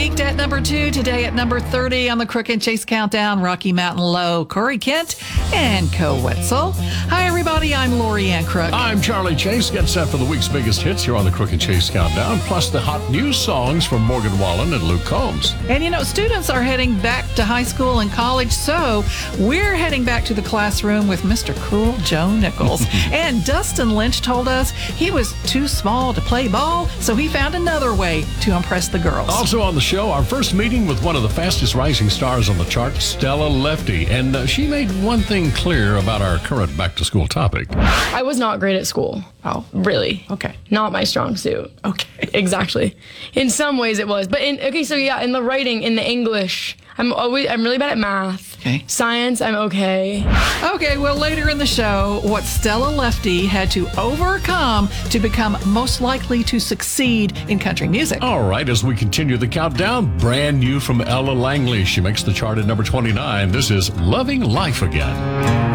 At number 2, today at number 30 on the Crook and Chase Countdown, Rocky Mountain Low, Corey Kent and Co. Wetzel. Hi, everybody. I'm Lori Ann Crook. I'm Charlie Chase. Get set for the week's biggest hits here on the Crook and Chase Countdown, plus the hot news songs from Morgan Wallen and Luke Combs. And, students are heading back to high school and college, so we're heading back to the classroom with Mr. Cool Joe Nichols. And Dustin Lynch told us he was too small to play ball, so he found another way to impress the girls. Also on the show, our first meeting with one of the fastest rising stars on the chart, Stella Lefty. And she made one thing clear about our current back-to-school topic. I was not great at school. Oh. Really? Okay. Not my strong suit. Okay. Exactly. In some ways it was. But in the writing, in the English, I'm really bad at math. Okay. Science, I'm okay. Okay, well, later in the show, what Stella Lefty had to overcome to become most likely to succeed in country music. All right, as we continue the countdown, brand new from Ella Langley. She makes the chart at number 29. This is Loving Life Again.